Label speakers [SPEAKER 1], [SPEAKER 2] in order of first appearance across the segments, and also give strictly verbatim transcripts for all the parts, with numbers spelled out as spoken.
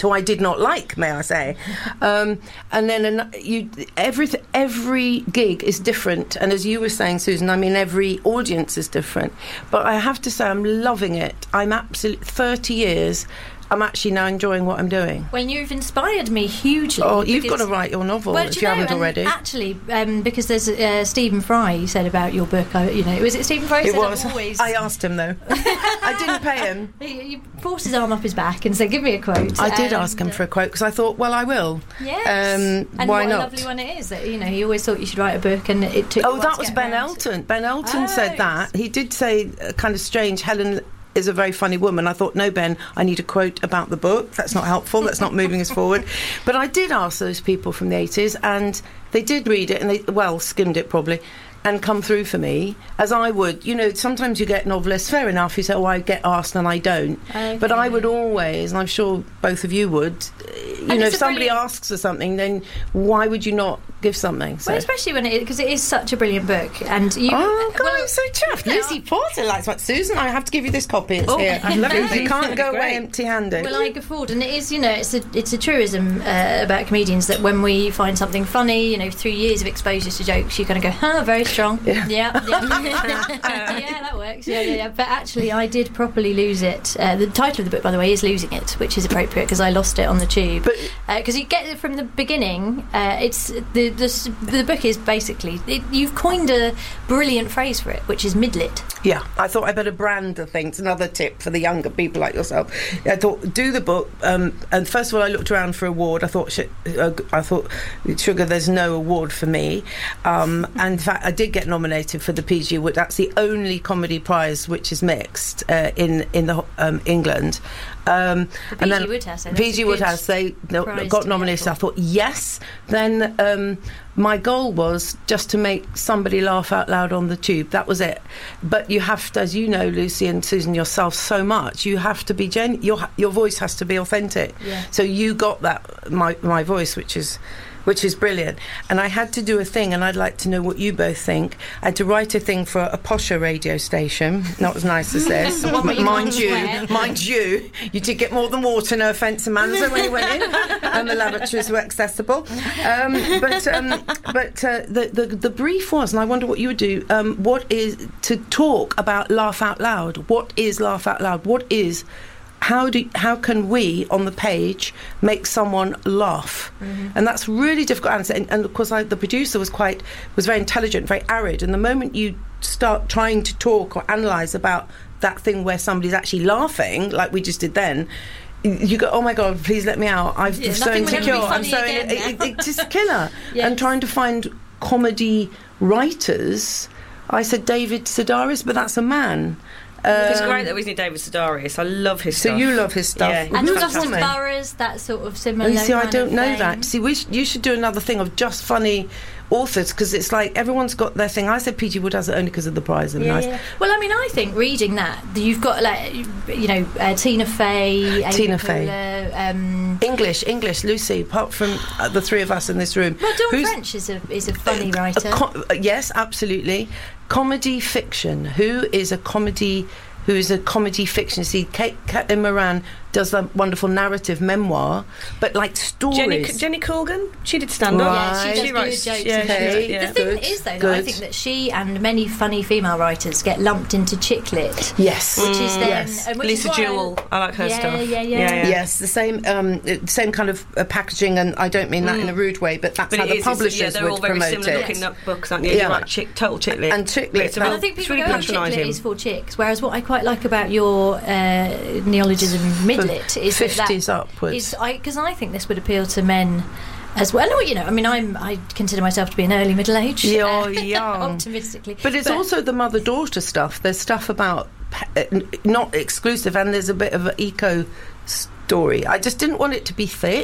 [SPEAKER 1] who I did not like, may I say. Um, and then an, you, every, every gig is different. And as you were saying, Susan, I mean, every audience is different. But I have to say, I'm loving it. I'm absolutely, thirty years, I'm actually now enjoying what I'm doing.
[SPEAKER 2] Well, you've inspired me hugely.
[SPEAKER 1] Oh, you've got to write your novel
[SPEAKER 2] well,
[SPEAKER 1] if
[SPEAKER 2] you,
[SPEAKER 1] you
[SPEAKER 2] know,
[SPEAKER 1] haven't already.
[SPEAKER 2] Actually, um, because there's uh, Stephen Fry, you said about your book, uh, you know, was it Stephen Fry?
[SPEAKER 1] It
[SPEAKER 2] said
[SPEAKER 1] was.
[SPEAKER 2] Always...
[SPEAKER 1] I asked him, though. I didn't pay him.
[SPEAKER 2] He, he forced his arm up his back and said, give me a quote.
[SPEAKER 1] I did
[SPEAKER 2] um,
[SPEAKER 1] ask him for a quote, because I thought, well, I will.
[SPEAKER 2] Yes.
[SPEAKER 1] Um,
[SPEAKER 2] and
[SPEAKER 1] why
[SPEAKER 2] what
[SPEAKER 1] not?
[SPEAKER 2] a lovely one it is. That, you know, he always thought you should write a book, and it took
[SPEAKER 1] Oh,
[SPEAKER 2] you
[SPEAKER 1] that was Ben Elton. Ben Elton
[SPEAKER 2] oh.
[SPEAKER 1] said that. He did say uh, kind of strange, Helen is a very funny woman. I thought, no, Ben, I need a quote about the book. That's not helpful. That's not moving us forward. But I did ask those people from the eighties, and they did read it, and they, well, skimmed it probably, and come through for me, as I would. You know, sometimes you get novelists, fair enough, you say, oh, I get asked and I don't.
[SPEAKER 2] Okay.
[SPEAKER 1] But I would always, and I'm sure both of you would, you
[SPEAKER 2] And
[SPEAKER 1] know,
[SPEAKER 2] it's
[SPEAKER 1] if
[SPEAKER 2] a
[SPEAKER 1] somebody
[SPEAKER 2] brilliant-
[SPEAKER 1] asks for something, then why would you not give something? So.
[SPEAKER 2] Well, especially when it because it is such a brilliant book, and you.
[SPEAKER 1] Oh, God,
[SPEAKER 2] well,
[SPEAKER 1] I'm so chuffed.
[SPEAKER 2] you know,
[SPEAKER 1] Lucy Porter likes what Susan. I have to give you this copy. It's
[SPEAKER 2] Oh,
[SPEAKER 1] here.
[SPEAKER 2] I love it.
[SPEAKER 1] You can't go
[SPEAKER 3] Great.
[SPEAKER 1] away empty-handed.
[SPEAKER 2] Well, I guffawed, and it is, you know, it's a it's a truism uh, about comedians that when we find something funny, you know, through years of exposure to jokes, you're going to go, huh, very strong.
[SPEAKER 1] Yeah.
[SPEAKER 2] Yeah, yeah, yeah, that works. Yeah, yeah, yeah. But actually, I did properly lose it. Uh, the title of the book, by the way, is "Losing It," which is appropriate because I lost it on the tube. Because uh, you get it from the beginning. Uh, it's the, the the book is basically it, you've coined a brilliant phrase for it, which is midlit.
[SPEAKER 1] Yeah, I thought I better brand the thing. It's another tip for the younger people like yourself. I thought, do the book, um, and first of all, I looked around for award. I thought, sh- uh, I thought, sugar, there's no award for me. Um, and in fact, I did get nominated for the P G Wood. That's the only comedy prize which is mixed uh, in in the um, England. Um,
[SPEAKER 2] The
[SPEAKER 1] and
[SPEAKER 2] P G
[SPEAKER 1] then
[SPEAKER 2] Woodhouse, though,
[SPEAKER 1] P
[SPEAKER 2] that's
[SPEAKER 1] G
[SPEAKER 2] a good
[SPEAKER 1] Woodhouse, they no,
[SPEAKER 2] prize
[SPEAKER 1] got
[SPEAKER 2] to be
[SPEAKER 1] nominated.
[SPEAKER 2] up
[SPEAKER 1] I
[SPEAKER 2] for.
[SPEAKER 1] thought, yes. Then um, my goal was just to make somebody laugh out loud on the tube. That was it. But you have to, as you know, Lucy and Susan yourself, so much. You have to be gen- your your voice has to be authentic.
[SPEAKER 2] Yeah.
[SPEAKER 1] So you got that my my voice, which is. Which is brilliant. And I had to do a thing, and I'd like to know what you both think. I had to write a thing for a posher radio station, not as nice as this.
[SPEAKER 2] One where you
[SPEAKER 1] mind
[SPEAKER 2] can't
[SPEAKER 1] you,
[SPEAKER 2] swear.
[SPEAKER 1] mind you, you did get more than water, no offence, Amanda, when you went in, and the lavatories were accessible. Um, but um, but uh, the, the the brief was, and I wonder what you would do. Um, what is to talk about laugh out loud? What is laugh out loud? What is How do how can we on the page make someone laugh? Mm-hmm. And that's really difficult to answer. And, and of course, I, the producer was quite was very intelligent, very arid. And the moment you start trying to talk or analyse about that thing where somebody's actually laughing, like we just did then, you go, oh my God, please let me out. I'm
[SPEAKER 2] Yeah,
[SPEAKER 1] so
[SPEAKER 2] nothing will ever be
[SPEAKER 1] insecure. I'm
[SPEAKER 2] funny
[SPEAKER 1] so
[SPEAKER 2] again
[SPEAKER 1] it, it,
[SPEAKER 2] now.
[SPEAKER 1] it's just a killer.
[SPEAKER 2] Yes.
[SPEAKER 1] And trying to find comedy writers. I said David Sedaris, but that's a man.
[SPEAKER 3] It's
[SPEAKER 1] Um,
[SPEAKER 3] great that we need David Sedaris. I love his
[SPEAKER 1] So
[SPEAKER 3] stuff.
[SPEAKER 1] you love his stuff.
[SPEAKER 3] Yeah,
[SPEAKER 2] And
[SPEAKER 1] Who's
[SPEAKER 2] Justin
[SPEAKER 1] woman?
[SPEAKER 2] Burrows, that sort of similar.
[SPEAKER 1] Oh, you see, I
[SPEAKER 2] kind
[SPEAKER 1] don't
[SPEAKER 2] of
[SPEAKER 1] know
[SPEAKER 2] vein.
[SPEAKER 1] that. See, we sh- you should do another thing of just funny authors, because it's like everyone's got their thing. I said P G Wood has it only because of the prize and
[SPEAKER 2] Yeah,
[SPEAKER 1] nice.
[SPEAKER 2] yeah. Well, I mean, I think reading that, you've got, like, you know, uh, Tina Fey, Amy
[SPEAKER 1] Tina Fey.
[SPEAKER 2] Poehler, um,
[SPEAKER 1] English, English, Lucy. Apart from uh, the three of us in this room,
[SPEAKER 2] well, Dawn
[SPEAKER 1] who's
[SPEAKER 2] French is a is a funny
[SPEAKER 1] a
[SPEAKER 2] writer.
[SPEAKER 1] co- uh, yes, absolutely. Comedy fiction. Who is a comedy? Who is a comedy fiction? See, Kate, Caitlin Moran does a wonderful narrative memoir, but like stories.
[SPEAKER 3] Jenny, Jenny Corgan, she did stand up.
[SPEAKER 1] Right.
[SPEAKER 2] Yeah, she does
[SPEAKER 3] She
[SPEAKER 2] good
[SPEAKER 3] writes-
[SPEAKER 2] jokes.
[SPEAKER 3] yeah,
[SPEAKER 2] and
[SPEAKER 3] she
[SPEAKER 1] Okay.
[SPEAKER 3] does, yeah.
[SPEAKER 2] The thing
[SPEAKER 1] Good,
[SPEAKER 2] is, though, that I
[SPEAKER 1] good.
[SPEAKER 2] think that she and many funny female writers get lumped into chick lit,
[SPEAKER 1] Yes,
[SPEAKER 2] which is then
[SPEAKER 1] yes.
[SPEAKER 2] and which
[SPEAKER 3] Lisa
[SPEAKER 2] is why I-
[SPEAKER 3] Jewell, I like her
[SPEAKER 2] yeah,
[SPEAKER 3] stuff.
[SPEAKER 2] Yeah, yeah,
[SPEAKER 3] Yeah, yeah.
[SPEAKER 1] Yes, the same um, uh, same kind of uh, packaging, and I don't mean that in a rude way, but that's
[SPEAKER 3] But
[SPEAKER 1] how
[SPEAKER 3] it
[SPEAKER 1] the
[SPEAKER 3] is, it's-
[SPEAKER 1] publishers
[SPEAKER 3] yeah, they're
[SPEAKER 1] would
[SPEAKER 3] all very
[SPEAKER 1] promote
[SPEAKER 3] similar
[SPEAKER 1] it.
[SPEAKER 3] looking up books, aren't you?
[SPEAKER 1] Yeah.
[SPEAKER 3] You're right, chick, total chick lit.
[SPEAKER 1] And chick lit,
[SPEAKER 3] It's
[SPEAKER 1] well,
[SPEAKER 2] And I
[SPEAKER 3] about-
[SPEAKER 2] think
[SPEAKER 3] it's
[SPEAKER 2] people
[SPEAKER 3] really
[SPEAKER 2] go, oh, chick lit
[SPEAKER 3] patronising.
[SPEAKER 2] is for chicks, whereas what I quite like about your uh, neologism midlit is that
[SPEAKER 1] fifties
[SPEAKER 2] that
[SPEAKER 1] upwards.
[SPEAKER 2] is because I, I think this would appeal to men as well. Or, you know, I mean, I'm I consider myself to be an early middle age.
[SPEAKER 1] You're young.
[SPEAKER 2] Optimistically,
[SPEAKER 1] But it's also the mother-daughter stuff. There's stuff about pa- uh, n- not exclusive, and there's a bit of an eco story. I just didn't want it to be thick.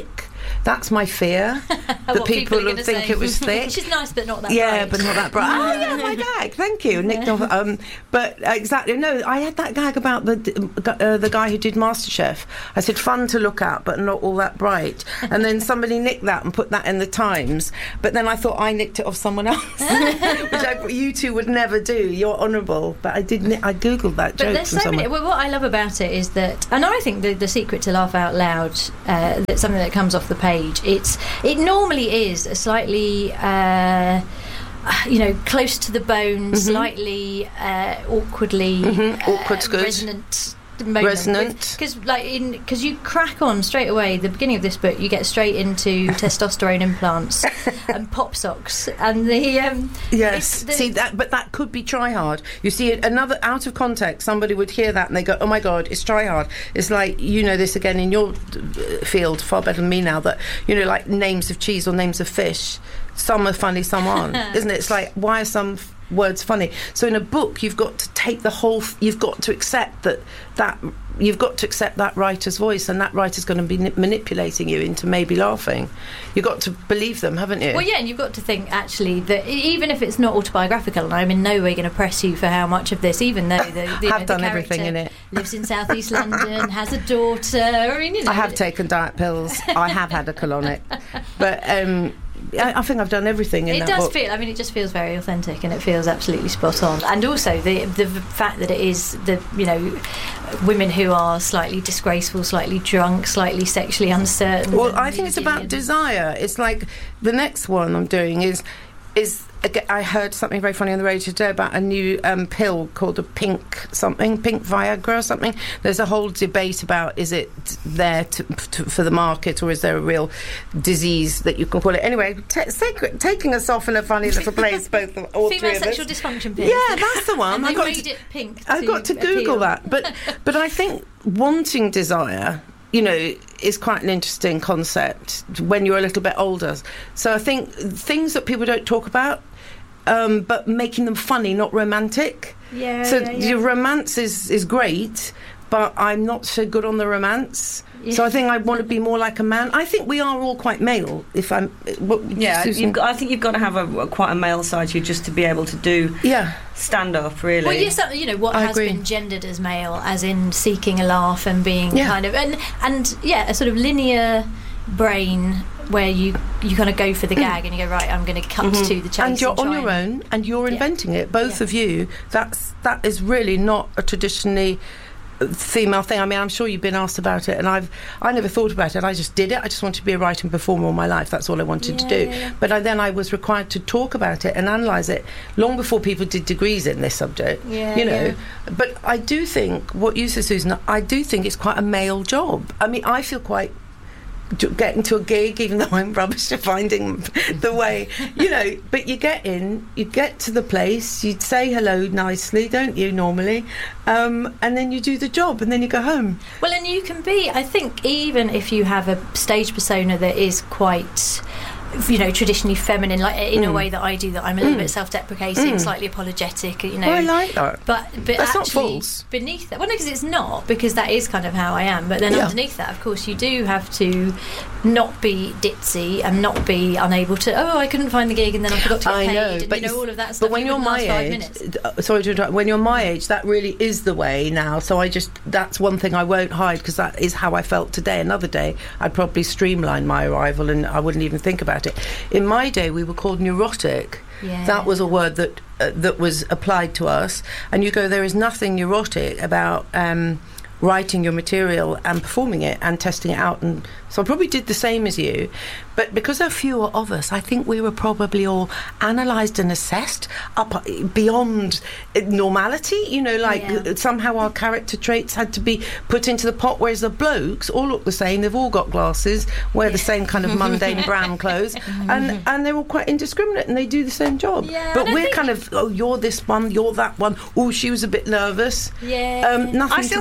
[SPEAKER 1] That's my fear. That people will think
[SPEAKER 2] say.
[SPEAKER 1] It was thick.
[SPEAKER 2] She's nice, but not that
[SPEAKER 1] yeah,
[SPEAKER 2] bright.
[SPEAKER 1] but not that bright. Oh, yeah, my gag. Thank you, Nick. Dov- um, but uh, exactly, no, I had that gag about the uh, the guy who did MasterChef. I said, fun to look at, but not all that bright. And then somebody nicked that and put that in the Times. But then I thought I nicked it off someone else, which I, you two would never do. You're honourable. But I did. I googled that
[SPEAKER 2] but
[SPEAKER 1] joke
[SPEAKER 2] there's
[SPEAKER 1] from
[SPEAKER 2] so
[SPEAKER 1] someone.
[SPEAKER 2] many. Well, what I love about it is that, and I think the, the secret to laugh out loud, uh, that's something that comes off the page. It's it normally is a slightly. Uh, you know, close to the bone, mm-hmm. slightly uh, awkwardly
[SPEAKER 1] mm-hmm. awkward,
[SPEAKER 2] uh,
[SPEAKER 1] good.
[SPEAKER 2] resonant moment.
[SPEAKER 1] Resonant,
[SPEAKER 2] because like in because you crack on straight away. The beginning of this book, you get straight into testosterone implants and pop socks, and the um,
[SPEAKER 1] yes.
[SPEAKER 2] the,
[SPEAKER 1] See that, but that could be try hard. You see, another out of context, somebody would hear that and they go, "Oh my God, it's try hard." It's like, you know this again in your field far better than me now. That, you know, like names of cheese or names of fish. Some are funny, some aren't, isn't it? It's like, why are some f- words funny? So in a book, you've got to take the whole. F- you've got to accept that that you've got to accept that writer's voice, and that writer's going to be n- manipulating you into maybe laughing. You've got to believe them, haven't you?
[SPEAKER 2] Well, yeah, and you've got to think actually that even if it's not autobiographical, and I'm in no way going to press you for how much of this, even though the, the,
[SPEAKER 1] have
[SPEAKER 2] you know,
[SPEAKER 1] done
[SPEAKER 2] the
[SPEAKER 1] everything in it,
[SPEAKER 2] lives in South East London, has a daughter. I mean, you know,
[SPEAKER 1] I have taken diet pills. I have had a colonic, but. Um, I, I think I've done everything in
[SPEAKER 2] it
[SPEAKER 1] that
[SPEAKER 2] does
[SPEAKER 1] book.
[SPEAKER 2] feel I mean it just feels very authentic, and it feels absolutely spot on. And also the the fact that it is the you know women who are slightly disgraceful, slightly drunk, slightly sexually uncertain.
[SPEAKER 1] Well, I think it's about desire. It's like the next one I'm doing is is I heard something very funny on the radio today about a new um, pill called a pink something, pink Viagra or something. There's a whole debate about, is it there to, to, for the market, or is there a real disease that you can call it? Anyway, t- take, taking us off in a funny little place, both of, all
[SPEAKER 2] female
[SPEAKER 1] three of
[SPEAKER 2] sexual
[SPEAKER 1] us.
[SPEAKER 2] dysfunction pills.
[SPEAKER 1] Yeah, that's the one.
[SPEAKER 2] And
[SPEAKER 1] I
[SPEAKER 2] they
[SPEAKER 1] got
[SPEAKER 2] made
[SPEAKER 1] to,
[SPEAKER 2] it pink.
[SPEAKER 1] I got to Google
[SPEAKER 2] appeal.
[SPEAKER 1] that, but but I think wanting desire, you know, is quite an interesting concept when you're a little bit older. So I think things that people don't talk about, um, but making them funny, not romantic.
[SPEAKER 2] Yeah.
[SPEAKER 1] So
[SPEAKER 2] yeah, yeah.
[SPEAKER 1] your romance is, is great, but I'm not so good on the romance.
[SPEAKER 2] Yeah.
[SPEAKER 1] So I think I want to be more like a man. I think we are all quite male. If I'm, what,
[SPEAKER 3] yeah,
[SPEAKER 1] Susan?
[SPEAKER 3] you've got, I think you've got to have a, a quite a male side to you just to be able to do
[SPEAKER 1] yeah.
[SPEAKER 3] stand up. Really.
[SPEAKER 2] Well, yes, you know what
[SPEAKER 1] I
[SPEAKER 2] has
[SPEAKER 1] agree.
[SPEAKER 2] been gendered as male, as in seeking a laugh and being
[SPEAKER 1] Yeah.
[SPEAKER 2] kind of and and yeah, a sort of linear brain where you you kind of go for the gag and you go, right, I'm going to cut
[SPEAKER 1] Mm-hmm.
[SPEAKER 2] to the chase,
[SPEAKER 1] and you're
[SPEAKER 2] and
[SPEAKER 1] on
[SPEAKER 2] try
[SPEAKER 1] your
[SPEAKER 2] and-
[SPEAKER 1] own, and you're
[SPEAKER 2] Yeah.
[SPEAKER 1] inventing it, both
[SPEAKER 2] Yeah.
[SPEAKER 1] of you. That's that is really not a traditionally female thing. I mean, I'm sure you've been asked about it, and I've I never thought about it. I just did it. I just wanted to be a writer and performer all my life. That's all I wanted
[SPEAKER 2] Yeah,
[SPEAKER 1] to do.
[SPEAKER 2] yeah, yeah.
[SPEAKER 1] But I, then I was required to talk about it and analyse it long before people did degrees in this subject.
[SPEAKER 2] Yeah,
[SPEAKER 1] you know.
[SPEAKER 2] yeah.
[SPEAKER 1] But I do think what you said, Susan. I do think it's quite a male job. I mean, I feel quite. Getting to a gig, even though I'm rubbish at finding the way, you know, but you get in, you get to the place, you say hello nicely, don't you, normally, um, and then you do the job, and then you go home.
[SPEAKER 2] Well, and you can be, I think, even if you have a stage persona that is quite, you know, traditionally feminine, like in a
[SPEAKER 1] Mm.
[SPEAKER 2] way that I do, that I'm a little
[SPEAKER 1] Mm.
[SPEAKER 2] bit self-deprecating,
[SPEAKER 1] Mm.
[SPEAKER 2] slightly apologetic, you know.
[SPEAKER 1] Well, I like that.
[SPEAKER 2] But but
[SPEAKER 1] That's not
[SPEAKER 2] actually
[SPEAKER 1] false.
[SPEAKER 2] beneath that, well, no, because it's not, because that is kind of how I am. But then
[SPEAKER 1] Yeah.
[SPEAKER 2] underneath that, of course, you do have to not be ditzy and not be unable to. Oh, I couldn't find the gig, and then I forgot to get
[SPEAKER 1] I
[SPEAKER 2] paid,
[SPEAKER 1] know,
[SPEAKER 2] and
[SPEAKER 1] but
[SPEAKER 2] you know
[SPEAKER 1] you-
[SPEAKER 2] all of that stuff.
[SPEAKER 1] But when
[SPEAKER 2] you
[SPEAKER 1] you're
[SPEAKER 2] wouldn't
[SPEAKER 1] my
[SPEAKER 2] last five
[SPEAKER 1] age,
[SPEAKER 2] minutes.
[SPEAKER 1] uh, sorry to interrupt. When you're my age, that really is the way now. So I just that's one thing I won't hide, because that is how I felt today. Another day, I'd probably streamline my arrival, and I wouldn't even think about it. In my day, we were called neurotic.
[SPEAKER 2] Yeah.
[SPEAKER 1] That was a word that uh, that was applied to us. And you go, there is nothing neurotic about um, writing your material and performing it and testing it out. And so I probably did the same as you. But because there are fewer of us, I think we were probably all analysed and assessed up beyond normality. You know, like
[SPEAKER 2] Yeah.
[SPEAKER 1] somehow our character traits had to be put into the pot, whereas the blokes all look the same. They've all got glasses, wear the same kind of mundane brown clothes, and and they're all quite indiscriminate, and they do the same job.
[SPEAKER 2] Yeah,
[SPEAKER 1] but
[SPEAKER 2] and I
[SPEAKER 1] we're
[SPEAKER 2] think-
[SPEAKER 1] kind of, oh, you're this one, you're that one. Oh, she was a bit nervous.
[SPEAKER 2] Yeah.
[SPEAKER 1] Um, nothing
[SPEAKER 3] I still
[SPEAKER 1] to do
[SPEAKER 3] think they
[SPEAKER 1] with
[SPEAKER 3] look
[SPEAKER 1] it.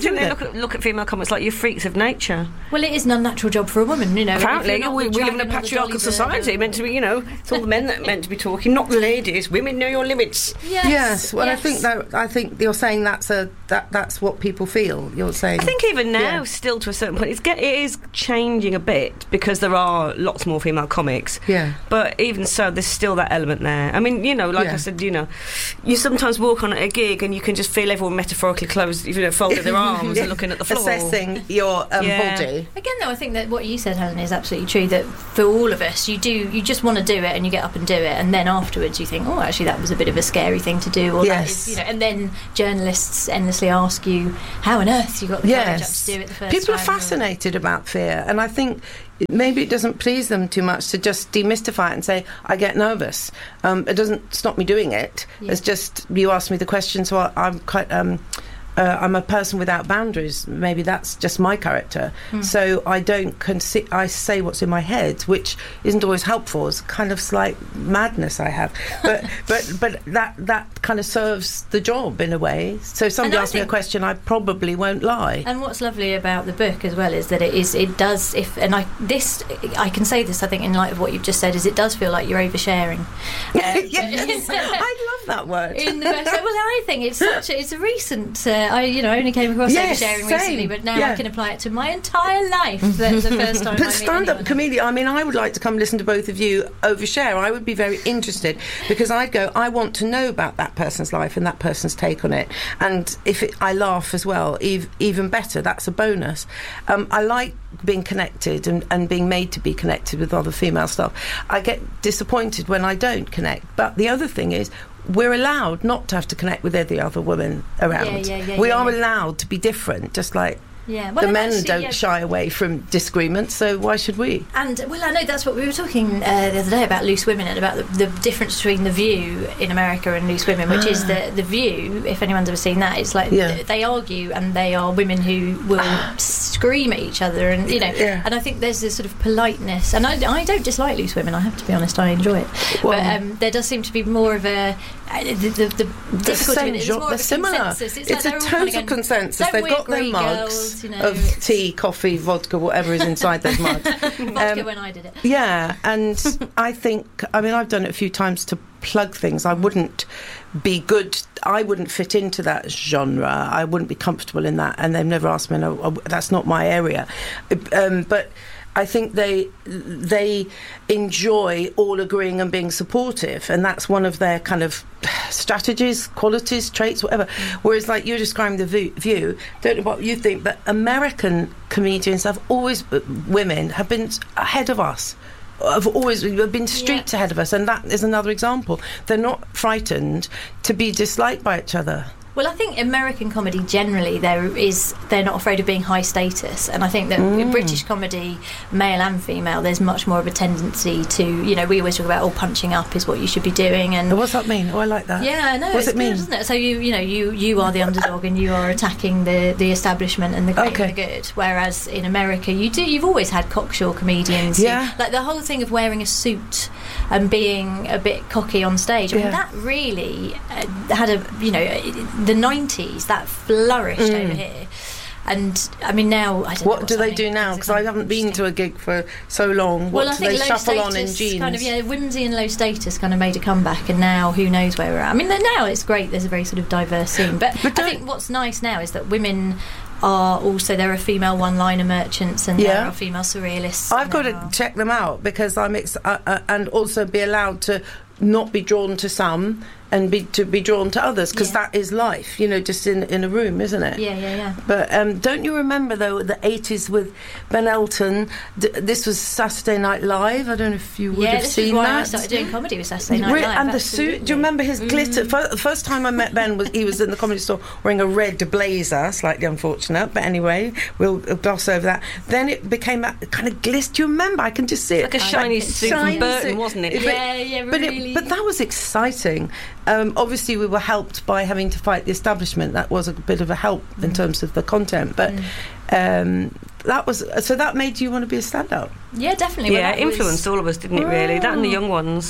[SPEAKER 3] look, look at female comics like you're freaks of nature.
[SPEAKER 2] Well, it is an unnatural job for a woman, you know.
[SPEAKER 3] Apparently, we, we live in a patriarchal society, meant to be, you know, it's all the men that are meant to be talking, not the ladies. Women know your limits.
[SPEAKER 2] Yes,
[SPEAKER 1] yes. Well,
[SPEAKER 2] yes.
[SPEAKER 1] I think that I think you're saying that's a that that's what people feel. You're saying.
[SPEAKER 3] I think even now,
[SPEAKER 1] yeah.
[SPEAKER 3] still to a certain point, it's get, it is changing a bit because there are lots more female comics.
[SPEAKER 1] Yeah.
[SPEAKER 3] But even so, there's still that element there. I mean, you know, like
[SPEAKER 1] yeah.
[SPEAKER 3] I said, you know, you sometimes walk on at a gig and you can just feel everyone metaphorically closed, you know, folded their arms
[SPEAKER 1] yeah.
[SPEAKER 3] and looking at the floor.
[SPEAKER 1] Assessing your um,
[SPEAKER 3] yeah.
[SPEAKER 1] body.
[SPEAKER 2] Again, though, I think that what you said, Helen, is absolutely true. That for all of us, you do, you just want to do it, and you get up and do it, and then afterwards you think, oh, actually, that was a bit of a scary thing to do, or
[SPEAKER 1] yes.
[SPEAKER 2] that is, you know, and then journalists endlessly ask you how on earth you got the courage
[SPEAKER 1] yes.
[SPEAKER 2] up to do it the first
[SPEAKER 1] People
[SPEAKER 2] time.
[SPEAKER 1] are fascinated about fear, and I think maybe it doesn't please them too much to just demystify it and say, I get nervous. Um, it doesn't stop me doing it.
[SPEAKER 2] Yeah.
[SPEAKER 1] It's just, you ask me the question, so I, I'm quite... Um, Uh, I'm a person without boundaries. Maybe that's just my character. Mm. So I don't consi- I say what's in my head, which isn't always helpful. It's kind of slight madness I have. But but but that that kind of serves the job in a way. So if somebody asks me a question, I probably won't lie.
[SPEAKER 2] And what's lovely about the book as well is that it is it does if and I this I can say this I think in light of what you've just said is it does feel like you're oversharing. Um,
[SPEAKER 1] yes, I love that word.
[SPEAKER 2] In the best, well, I think it's such a, it's a recent. Uh, I you know only came across
[SPEAKER 1] yes,
[SPEAKER 2] oversharing
[SPEAKER 1] same.
[SPEAKER 2] recently, but now
[SPEAKER 1] yeah.
[SPEAKER 2] I can apply it to my entire life. That's the first time.
[SPEAKER 1] But
[SPEAKER 2] I
[SPEAKER 1] stand-up comedian, I mean, I would like to come listen to both of you overshare. I would be very interested because I'd go, I want to know about that person's life and that person's take on it. And if it, I laugh as well, ev- even better. That's a bonus. Um, I like being connected and, and being made to be connected with other female staff. I get disappointed when I don't connect. But the other thing is, we're allowed not to have to connect with every other woman around.
[SPEAKER 2] Yeah, yeah, yeah,
[SPEAKER 1] we
[SPEAKER 2] yeah,
[SPEAKER 1] are
[SPEAKER 2] yeah.
[SPEAKER 1] allowed to be different, just like
[SPEAKER 2] Yeah, well,
[SPEAKER 1] the men
[SPEAKER 2] actually,
[SPEAKER 1] don't
[SPEAKER 2] yeah.
[SPEAKER 1] shy away from disagreement, so why should we?
[SPEAKER 2] And, well, I know that's what we were talking uh, the other day about Loose Women and about the, the difference between The View in America and Loose Women, which is the The View, if anyone's ever seen that, it's like
[SPEAKER 1] Yeah.
[SPEAKER 2] th- they argue and they are women who will scream at each other and, you know,
[SPEAKER 1] Yeah.
[SPEAKER 2] and I think there's this sort of politeness, and I, I don't dislike Loose Women, I have to be honest, I enjoy it.
[SPEAKER 1] Well,
[SPEAKER 2] but um, there does seem to be more of a... Uh, the, the, the
[SPEAKER 1] the
[SPEAKER 2] difficulty
[SPEAKER 1] same
[SPEAKER 2] with it is
[SPEAKER 1] job,
[SPEAKER 2] more
[SPEAKER 1] they're
[SPEAKER 2] of a
[SPEAKER 1] similar.
[SPEAKER 2] consensus. It's,
[SPEAKER 1] It's
[SPEAKER 2] like
[SPEAKER 1] a
[SPEAKER 2] they're all kind
[SPEAKER 1] total
[SPEAKER 2] of going,
[SPEAKER 1] consensus.
[SPEAKER 2] "Don't
[SPEAKER 1] They've
[SPEAKER 2] we
[SPEAKER 1] got their
[SPEAKER 2] agree,
[SPEAKER 1] mugs
[SPEAKER 2] girls?" You know,
[SPEAKER 1] of
[SPEAKER 2] it's-
[SPEAKER 1] tea, coffee, vodka, whatever is inside those mugs.
[SPEAKER 2] Vodka
[SPEAKER 1] Um,
[SPEAKER 2] when I did it.
[SPEAKER 1] Yeah, and I think, I mean, I've done it a few times to plug things. I wouldn't be good, I wouldn't fit into that genre. I wouldn't be comfortable in that, and they've never asked me, no, that's not my area. Um, but I think they they enjoy all agreeing and being supportive, and that's one of their kind of strategies, qualities, traits, whatever. Whereas, like you're describing the view, view, don't know what you think, but American comedians have always, women have been ahead of us. Have always been streets
[SPEAKER 2] Yeah.
[SPEAKER 1] ahead of us, and that is another example. They're not frightened to be disliked by each other.
[SPEAKER 2] Well, I think American comedy generally there is they're not afraid of being high status, and I think that
[SPEAKER 1] Mm.
[SPEAKER 2] in British comedy, male and female, there's much more of a tendency to, you know, we always talk about oh, punching up is what you should be doing, and
[SPEAKER 1] What's that mean? Oh, I like that.
[SPEAKER 2] yeah, no,
[SPEAKER 1] What's
[SPEAKER 2] it's
[SPEAKER 1] it mean?
[SPEAKER 2] good, doesn't it? So you, you know, you you are the underdog and you are attacking the, the establishment and the great
[SPEAKER 1] Okay.
[SPEAKER 2] and the good. Whereas in America, you do you've always had cocksure comedians.
[SPEAKER 1] Yeah.
[SPEAKER 2] who, like the whole thing of wearing a suit and being a bit cocky on stage. I mean,
[SPEAKER 1] Yeah.
[SPEAKER 2] that really uh, had a you know the nineties that flourished
[SPEAKER 1] Mm.
[SPEAKER 2] over here. And I mean now I don't know
[SPEAKER 1] What
[SPEAKER 2] what's
[SPEAKER 1] do they
[SPEAKER 2] happening.
[SPEAKER 1] do now?
[SPEAKER 2] It's
[SPEAKER 1] Because I haven't been to a gig for so long. What
[SPEAKER 2] well, I
[SPEAKER 1] do
[SPEAKER 2] think
[SPEAKER 1] they
[SPEAKER 2] low
[SPEAKER 1] shuffle
[SPEAKER 2] status
[SPEAKER 1] on in jeans?
[SPEAKER 2] kind of yeah, whimsy and low status kind of made a comeback, and now who knows where we're at. I mean, now it's great. There's a very sort of diverse scene, but,
[SPEAKER 1] But
[SPEAKER 2] I
[SPEAKER 1] don't-
[SPEAKER 2] think what's nice now is that women are also there are female one-liner merchants and there
[SPEAKER 1] Yeah.
[SPEAKER 2] are female surrealists.
[SPEAKER 1] I've
[SPEAKER 2] and
[SPEAKER 1] got
[SPEAKER 2] there
[SPEAKER 1] to
[SPEAKER 2] are-
[SPEAKER 1] check them out because I'm ex- uh, uh, and also be allowed to not be drawn to some and be to be drawn to others because
[SPEAKER 2] Yeah.
[SPEAKER 1] that is life, you know, just in in a room, isn't it?
[SPEAKER 2] Yeah, yeah, yeah.
[SPEAKER 1] But um, don't you remember though the eighties with Ben Elton? D- this was Saturday Night Live. I don't know if you would
[SPEAKER 2] Yeah,
[SPEAKER 1] have
[SPEAKER 2] this
[SPEAKER 1] seen
[SPEAKER 2] is why
[SPEAKER 1] that.
[SPEAKER 2] I started doing comedy with Saturday Night
[SPEAKER 1] Re-
[SPEAKER 2] Live.
[SPEAKER 1] and the
[SPEAKER 2] absolutely.
[SPEAKER 1] suit. Do you remember his glitter?
[SPEAKER 2] Mm.
[SPEAKER 1] Fir- the first time I met Ben was he was in the comedy store wearing a red blazer, slightly unfortunate, but anyway, we'll gloss over that. Then it became that kind of glister. Do you remember? I can just see it.
[SPEAKER 3] Like a shiny suit from
[SPEAKER 1] Shiny
[SPEAKER 3] Burton,
[SPEAKER 1] suit.
[SPEAKER 3] wasn't it?
[SPEAKER 1] But-
[SPEAKER 2] Yeah, yeah,
[SPEAKER 1] But,
[SPEAKER 2] really.
[SPEAKER 1] it, but that was exciting. Um, obviously, we were helped by having to fight the establishment. That was a bit of a help in terms of the content. But um, that was so that made you want to be a stand-up.
[SPEAKER 2] Yeah, definitely. Well,
[SPEAKER 3] Yeah,
[SPEAKER 2] that
[SPEAKER 3] it influenced
[SPEAKER 2] was-
[SPEAKER 3] all of us, didn't it, really? That and the
[SPEAKER 1] Oh.
[SPEAKER 3] young ones.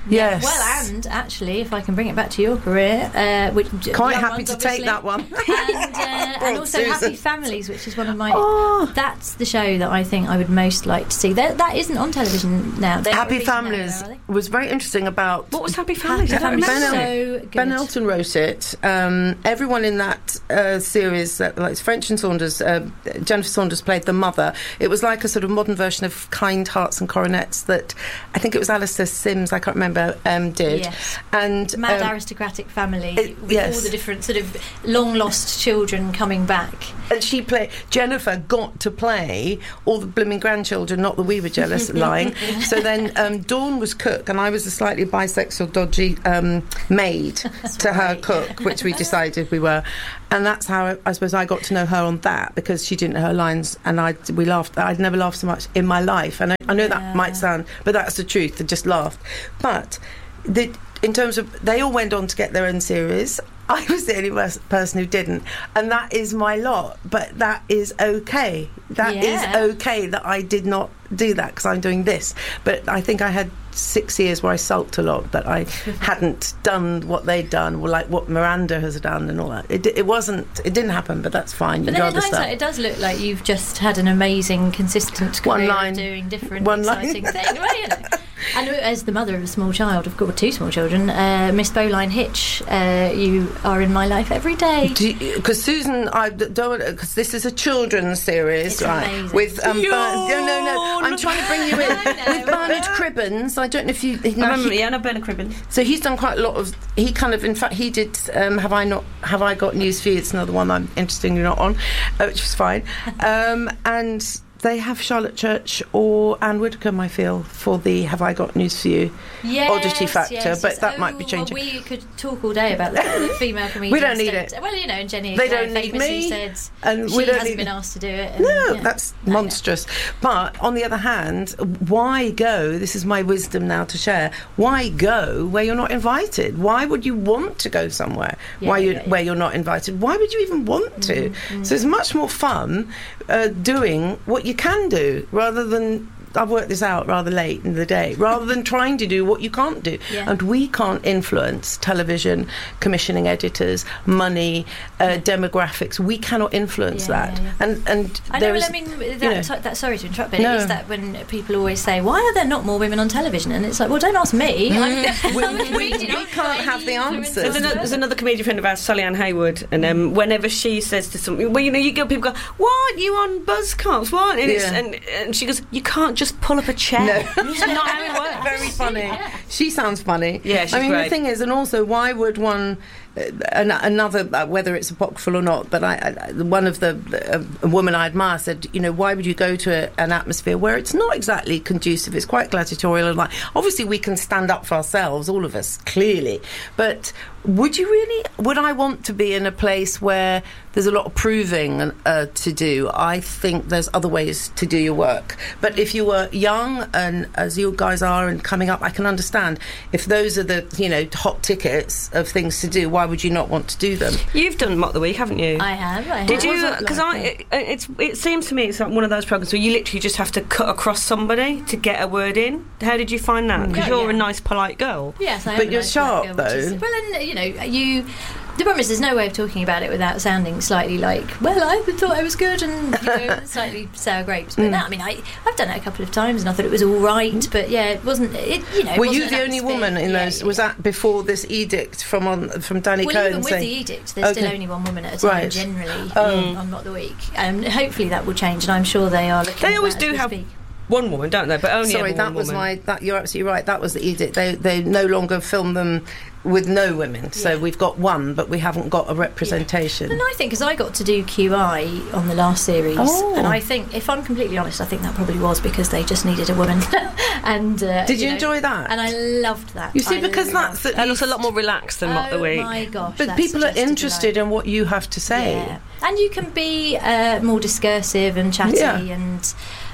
[SPEAKER 1] Yes.
[SPEAKER 2] Well, and actually, if I can bring it back to your career, uh, which
[SPEAKER 1] quite
[SPEAKER 2] young
[SPEAKER 1] happy
[SPEAKER 2] ones,
[SPEAKER 1] to
[SPEAKER 2] obviously.
[SPEAKER 1] take that one.
[SPEAKER 2] and, uh, and also
[SPEAKER 1] Susan.
[SPEAKER 2] Happy Families, which is one of my.
[SPEAKER 1] Oh.
[SPEAKER 2] That's the show that I think I would most like to see. That, that isn't on television now. They're
[SPEAKER 1] Happy
[SPEAKER 2] not releasing
[SPEAKER 1] Families
[SPEAKER 2] that now, are
[SPEAKER 1] was very interesting about.
[SPEAKER 3] What was Happy Families?
[SPEAKER 2] Happy
[SPEAKER 3] I don't
[SPEAKER 2] Families
[SPEAKER 3] remember.
[SPEAKER 2] is so good.
[SPEAKER 1] Ben Elton wrote it. Um, everyone in that uh, series, uh, like French and Saunders, uh, Jennifer Saunders played the mother. It was like a sort of modern version of Kind Hearts and Coronets that I think it was Alistair Sims, I can't remember, um, did.
[SPEAKER 2] Yes.
[SPEAKER 1] And
[SPEAKER 2] Mad
[SPEAKER 1] um,
[SPEAKER 2] aristocratic family
[SPEAKER 1] it-
[SPEAKER 2] with
[SPEAKER 1] yes.
[SPEAKER 2] all the different sort of long lost children coming back.
[SPEAKER 1] And she played. Jennifer got to play all the blooming grandchildren, not that we were jealous lying. So then um, Dawn was cook, and I was a slightly bisexual, dodgy um, maid to her
[SPEAKER 2] right.
[SPEAKER 1] cook, which we decided we were. And that's how I, I suppose I got to know her on that, because she didn't know her lines, and I we laughed. I'd never laughed so much in my life, and I, I know
[SPEAKER 2] Yeah.
[SPEAKER 1] that might sound, but that's the truth. I just laughed. But the, in terms of, they all went on to get their own series. I was the only pers- person who didn't, and that is my lot. But that is okay. That
[SPEAKER 2] Yeah.
[SPEAKER 1] is okay that I did not do that, because I'm doing this. But I think I had six years where I sulked a lot, but I hadn't done what they'd done, or like what Miranda has done and all that. It, it wasn't. It didn't happen, but that's fine.
[SPEAKER 2] But
[SPEAKER 1] You'd
[SPEAKER 2] then in
[SPEAKER 1] rather
[SPEAKER 2] hindsight,
[SPEAKER 1] stuff.
[SPEAKER 2] it does look like you've just had an amazing, consistent career
[SPEAKER 1] One line.
[SPEAKER 2] of doing different,
[SPEAKER 1] One line.
[SPEAKER 2] exciting things. Well, you know. And as the mother of a small child, of course, two small children, uh, Miss Bowline Hitch, uh, you are in my life every day.
[SPEAKER 1] Because Susan, I don't, because this is a children's series,
[SPEAKER 2] It's
[SPEAKER 1] right?
[SPEAKER 2] amazing.
[SPEAKER 1] With um,
[SPEAKER 3] Yawn.
[SPEAKER 1] Bern- no, no, no. I'm trying to bring you in
[SPEAKER 2] I know.
[SPEAKER 1] with Bernard Cribbins. I don't know if you.
[SPEAKER 3] I
[SPEAKER 1] No,
[SPEAKER 3] remember,
[SPEAKER 1] he-
[SPEAKER 3] yeah, no, Bernard Cribbins.
[SPEAKER 1] So he's done quite a lot of. He kind of, in fact, he did. Um, have I not? Have I got news for you? It's another one I'm interestingly not on, uh, which was fine. Um, and they have Charlotte Church or Anne Widdecombe, I feel, for the Have I Got News for You
[SPEAKER 2] Yes,
[SPEAKER 1] oddity factor,
[SPEAKER 2] yes,
[SPEAKER 1] but
[SPEAKER 2] yes.
[SPEAKER 1] that
[SPEAKER 2] Oh,
[SPEAKER 1] might be changing.
[SPEAKER 2] Well, we could talk all day about the, the female comedians.
[SPEAKER 1] We don't need
[SPEAKER 2] don't-
[SPEAKER 1] it.
[SPEAKER 2] Well, you know, and Jenny
[SPEAKER 1] They
[SPEAKER 2] Eclair
[SPEAKER 1] don't need
[SPEAKER 2] famously
[SPEAKER 1] me,
[SPEAKER 2] said
[SPEAKER 1] and
[SPEAKER 2] she
[SPEAKER 1] we don't
[SPEAKER 2] hasn't
[SPEAKER 1] need-
[SPEAKER 2] been asked to do it. And,
[SPEAKER 1] No,
[SPEAKER 2] yeah.
[SPEAKER 1] that's
[SPEAKER 2] No, yeah.
[SPEAKER 1] monstrous. But on the other hand, why go? This is my wisdom now to share. Why go where you're not invited? Why would you want to go somewhere
[SPEAKER 2] Yeah,
[SPEAKER 1] why you,
[SPEAKER 2] yeah, yeah.
[SPEAKER 1] where you're not invited? Why would you even want to? So it's much more fun uh, doing what you can do rather than. I've worked this out rather late in the day, rather than trying to do what you can't do.
[SPEAKER 2] Yeah.
[SPEAKER 1] And we can't influence television, commissioning editors, money, uh, demographics. We cannot influence
[SPEAKER 2] Yeah,
[SPEAKER 1] that.
[SPEAKER 2] yeah, yeah.
[SPEAKER 1] And and
[SPEAKER 2] I know.
[SPEAKER 1] there
[SPEAKER 2] Well,
[SPEAKER 1] is,
[SPEAKER 2] I mean, that,
[SPEAKER 1] you know,
[SPEAKER 2] so- that. Sorry to interrupt, but
[SPEAKER 1] No.
[SPEAKER 2] it is that when people always say, "Why are there not more women on television?" And it's like, well, don't ask me. I'm,
[SPEAKER 1] We-
[SPEAKER 2] I'm a
[SPEAKER 1] we-
[SPEAKER 2] comedian,
[SPEAKER 1] we
[SPEAKER 2] I'm
[SPEAKER 1] can't have the
[SPEAKER 2] influencer.
[SPEAKER 1] answers.
[SPEAKER 3] There's another, there's another comedian friend of ours, Sally Ann Hayward, and um, whenever she says to something, well, you know, you get people go, "Why aren't you on Buzzcocks? Why aren't you?" And, it's-
[SPEAKER 1] Yeah.
[SPEAKER 3] and, and she goes, "You can't just pull up a chair."
[SPEAKER 1] No.
[SPEAKER 3] It's not how it works.
[SPEAKER 1] Very funny. She sounds funny.
[SPEAKER 3] Yeah, she's
[SPEAKER 1] I mean,
[SPEAKER 3] great.
[SPEAKER 1] the thing is, and also, why would one, uh, an, another, uh, whether it's apocryphal or not, but I, I, one of the, uh, a woman I admire said, you know, why would you go to a, an atmosphere where it's not exactly conducive? It's quite gladiatorial, and like, obviously, we can stand up for ourselves, all of us, clearly, but would you really? Would I want to be in a place where there's a lot of proving uh, to do? I think there's other ways to do your work. But if you were young, and as you guys are, and coming up, I can understand if those are the, you know, hot tickets of things to do. Why would you not want to do them?
[SPEAKER 3] You've done Mock the Week, haven't you?
[SPEAKER 2] I have. I have.
[SPEAKER 3] Did you?
[SPEAKER 1] was that
[SPEAKER 3] Because
[SPEAKER 1] like?
[SPEAKER 3] I, it, it's it seems to me it's like one of those programs where you literally just have to cut across somebody to get a word in. How did you find that? Because
[SPEAKER 2] Yeah,
[SPEAKER 3] you're
[SPEAKER 2] yeah.
[SPEAKER 3] a nice, polite girl.
[SPEAKER 2] Yes, I
[SPEAKER 1] But
[SPEAKER 2] am a
[SPEAKER 1] you're
[SPEAKER 2] nice
[SPEAKER 1] sharp,
[SPEAKER 2] black girl, which is-
[SPEAKER 1] though.
[SPEAKER 2] well, and you know, you. The problem is, there's no way of talking about it without sounding slightly like, well, I thought I was good, and you know, slightly sour grapes. But
[SPEAKER 1] Mm.
[SPEAKER 2] no, I mean, I, I've done it a couple of times, and I thought it was all right. But yeah, it wasn't. It, you know, it
[SPEAKER 1] Were
[SPEAKER 2] wasn't
[SPEAKER 1] you
[SPEAKER 2] an
[SPEAKER 1] the only
[SPEAKER 2] atmosphere.
[SPEAKER 1] woman in
[SPEAKER 2] Yeah,
[SPEAKER 1] those?
[SPEAKER 2] yeah,
[SPEAKER 1] Was
[SPEAKER 2] yeah.
[SPEAKER 1] that before this edict from on from Danny
[SPEAKER 2] Well,
[SPEAKER 1] Cohen
[SPEAKER 2] even with
[SPEAKER 1] saying?
[SPEAKER 2] the edict, there's still
[SPEAKER 1] Okay.
[SPEAKER 2] only one woman at a time,
[SPEAKER 1] Right.
[SPEAKER 2] generally,
[SPEAKER 1] Oh.
[SPEAKER 2] on Not the Week. And hopefully that will change, and I'm sure they are looking
[SPEAKER 3] They
[SPEAKER 2] at
[SPEAKER 3] always
[SPEAKER 2] that
[SPEAKER 3] do
[SPEAKER 2] as we
[SPEAKER 3] have
[SPEAKER 2] speak.
[SPEAKER 3] one woman, don't they? But only
[SPEAKER 1] Sorry,
[SPEAKER 3] ever
[SPEAKER 1] that
[SPEAKER 3] one
[SPEAKER 1] was
[SPEAKER 3] woman.
[SPEAKER 1] my. That you're absolutely right. That was the edict. They they no longer film them with no women. So
[SPEAKER 2] Yeah.
[SPEAKER 1] we've got one, but we haven't got a representation.
[SPEAKER 2] And I think, because I got to do Q I on the last series,
[SPEAKER 1] Oh.
[SPEAKER 2] and I think, if I'm completely honest, I think that probably was because they just needed a woman. and uh,
[SPEAKER 1] Did you
[SPEAKER 2] know,
[SPEAKER 1] enjoy that?
[SPEAKER 2] And I loved that.
[SPEAKER 1] You see,
[SPEAKER 2] I
[SPEAKER 1] because that's
[SPEAKER 2] loved
[SPEAKER 1] the,
[SPEAKER 3] And it's a lot more relaxed than Mock the
[SPEAKER 2] Oh
[SPEAKER 3] Week.
[SPEAKER 2] my gosh!
[SPEAKER 1] but
[SPEAKER 2] that's
[SPEAKER 1] people are
[SPEAKER 2] just a
[SPEAKER 1] interested
[SPEAKER 2] delight.
[SPEAKER 1] in what you have to say.
[SPEAKER 2] Yeah. And you can be uh, more discursive and chatty
[SPEAKER 1] Yeah.
[SPEAKER 2] and